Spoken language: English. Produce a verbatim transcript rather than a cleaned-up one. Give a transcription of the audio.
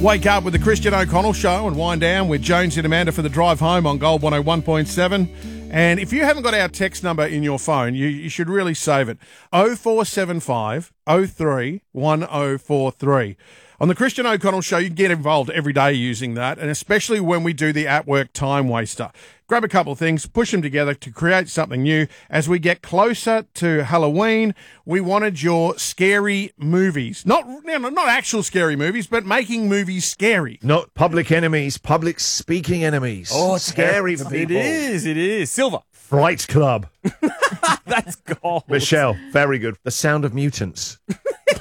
Wake up with the Christian O'Connell Show and wind down with Jones and Amanda for the drive home on Gold one oh one point seven. And if you haven't got our text number in your phone, you, you should really save it. oh four seven five oh three one oh four three. On the Christian O'Connell Show, you can get involved every day using that, and especially when we do the at-work time waster. Grab a couple of things, push them together to create something new. As we get closer to Halloween, we wanted your scary movies. Not, you know, not actual scary movies, but making movies scary. Not public enemies, public speaking enemies. Oh, scary for It people. is, it is. Silver. Fright Club. That's gold. Michelle, very good. The Sound of Mutants.